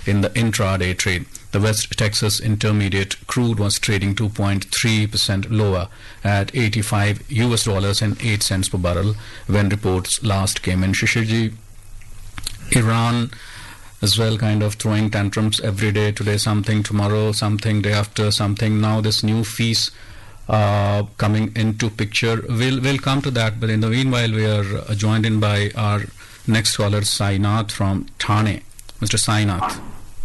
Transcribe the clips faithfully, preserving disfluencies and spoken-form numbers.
in the intraday trade. The West Texas Intermediate crude was trading two point three percent lower at eighty-five U S dollars and eight cents per barrel when reports last came in. Shishirji, Iran as well kind of throwing tantrums every day. Today something, tomorrow something, day after something. Now this new feast uh, coming into picture. We'll, we'll come to that, but in the meanwhile we are uh, joined in by our next caller, Sainath from Thane. Mister Sainath.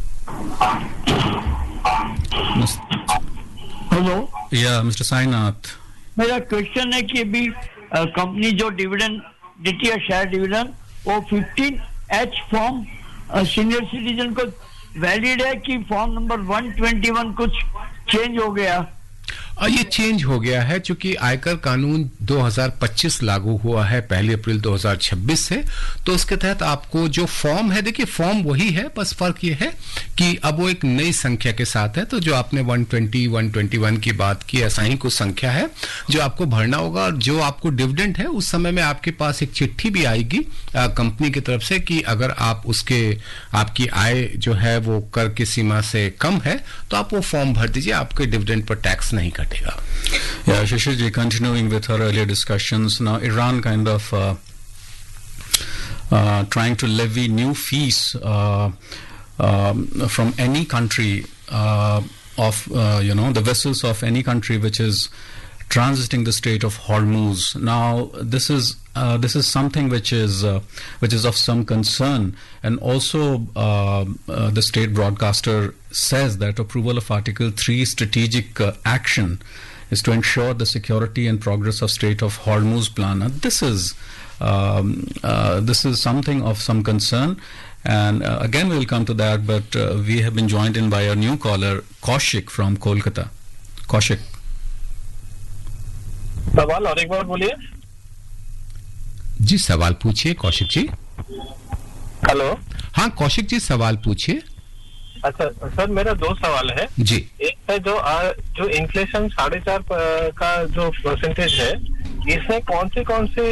Hello या mister Sainath, मेरा question है कि अभी company जो dividend देती है share dividend वो fifteen H form senior citizen को वैलिड है कि form number one twenty one कुछ चेंज हो गया? ये चेंज हो गया है क्योंकि आयकर कानून दो हज़ार पच्चीस लागू हुआ है पहली अप्रैल दो हज़ार छब्बीस से। तो उसके तहत आपको जो फॉर्म है, देखिए फॉर्म वही है, बस फर्क ये है कि अब वो एक नई संख्या के साथ है। तो जो आपने one twenty, one twenty one की बात की, ऐसा ही कुछ संख्या है जो आपको भरना होगा। और जो आपको डिविडेंड है उस समय में आपके पास एक चिट्ठी भी आएगी कंपनी की तरफ से कि अगर आप उसके आपकी आय जो है वो कर की सीमा से कम है तो आप वो फॉर्म भर दीजिए, आपके डिविडेंड पर टैक्स नहीं कटेगा। Yeah, Shishirji, continuing with our earlier discussions, now Iran kind of uh, uh, trying to levy new fees uh, um, from any country uh, of, uh, you know, the vessels of any country which is transiting the Strait of Hormuz. Now, this is uh, this is something which is uh, which is of some concern, and also uh, uh, the state broadcaster says that approval of Article three strategic uh, action is to ensure the security and progress of Strait of Hormuz plan. Now, this is um, uh, this is something of some concern, and uh, again we will come to that. But uh, we have been joined in by our new caller, Kaushik from Kolkata. Kaushik. सवाल और एक बार बोलिए जी। सवाल पूछिए Kaushik ji. Hello. हाँ कौशिक जी, सवाल पूछिए। अच्छा सर, मेरा दो सवाल है जी। एक है जो आ, जो इन्फ्लेशन साढ़े चार का जो परसेंटेज है, इसमें कौन सी कौन सी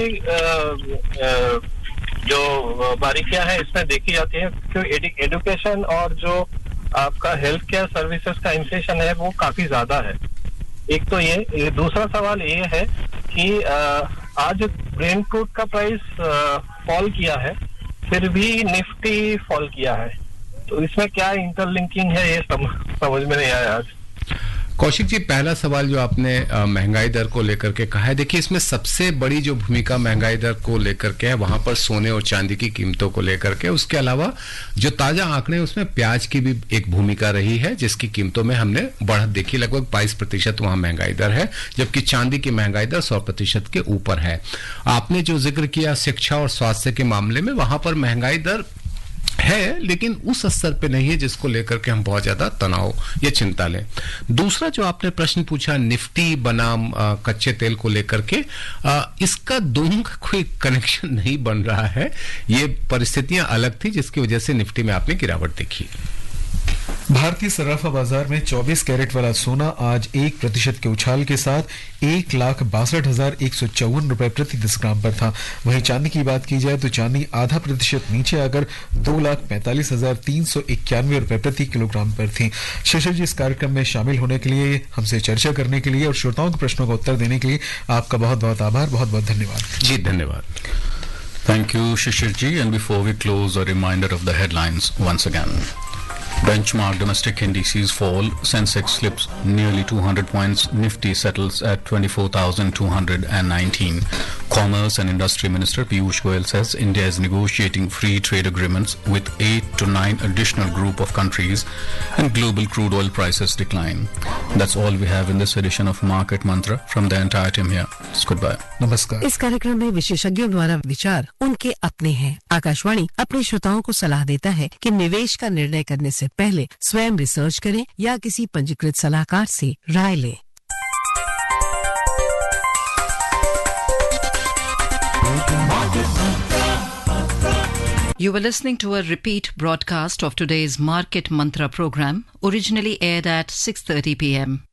जो बारीकियां हैं इसमें देखी जाती है? क्योंकि एडुकेशन और जो आपका हेल्थ केयर सर्विसेज का इन्फ्लेशन है वो काफी ज्यादा है। एक तो ये, दूसरा सवाल ये है कि आ, आज ब्रेंट क्रूड का प्राइस फॉल किया है, फिर भी निफ्टी फॉल किया है, तो इसमें क्या इंटरलिंकिंग है ये सम, समझ में नहीं आया आज। कौशिक जी, पहला सवाल जो आपने महंगाई दर को लेकर के कहा है, देखिए इसमें सबसे बड़ी जो भूमिका महंगाई दर को लेकर के है वहां पर सोने और चांदी की कीमतों को लेकर के, उसके अलावा जो ताजा आंकड़े उसमें प्याज की भी एक भूमिका रही है जिसकी कीमतों में हमने बढ़त देखी। लगभग बाईस प्रतिशत वहां महंगाई दर है, जबकि चांदी की महंगाई दर सौ प्रतिशत के ऊपर है। आपने जो जिक्र किया शिक्षा और स्वास्थ्य के मामले में, वहां पर महंगाई दर है लेकिन उस स्तर पे नहीं है जिसको लेकर के हम बहुत ज्यादा तनाव या चिंता लें। दूसरा जो आपने प्रश्न पूछा निफ्टी बनाम आ, कच्चे तेल को लेकर के, आ, इसका दोनों का कोई कनेक्शन नहीं बन रहा है। ये परिस्थितियां अलग थी जिसकी वजह से निफ्टी में आपने गिरावट देखी। भारतीय सराफा बाजार में चौबीस कैरेट वाला सोना आज एक प्रतिशत के उछाल के साथ एक लाख बासठ हजार एक सौ चौवन रुपए प्रति दस ग्राम पर था। वहीं चांदी की बात की जाए तो चांदी आधा प्रतिशत नीचे आकर दो लाख पैंतालीस हजार तीन सौ इक्यानवे रुपए प्रति किलोग्राम पर थी। शशर जी, इस कार्यक्रम में शामिल होने के लिए, हमसे चर्चा करने के लिए और श्रोताओं के प्रश्नों का उत्तर देने के लिए आपका बहुत बहुत आभार, बहुत बहुत धन्यवाद। जी धन्यवाद। Thank you, Shishir ji. And before we close, a reminder of the headlines once again. Benchmark domestic indices fall. Sensex slips nearly two hundred points. Nifty settles at twenty-four thousand two hundred nineteen. Commerce and Industry Minister Piyush Goyal says India is negotiating free trade agreements with eight to nine additional group of countries, and global crude oil prices decline. That's all we have in this edition of Market Mantra. From the entire team here, it's goodbye. नमस्कार। इस कार्यक्रम में विशेषज्ञों द्वारा विचार उनके अपने हैं। आकाशवाणी अपने श्रोताओं को सलाह देता है कि निवेश का निर्णय करने से पहले स्वयं रिसर्च करें या किसी पंजीकृत सलाहकार से राय लें। You were listening to a repeat broadcast of today's Market Mantra program, originally aired at six thirty p m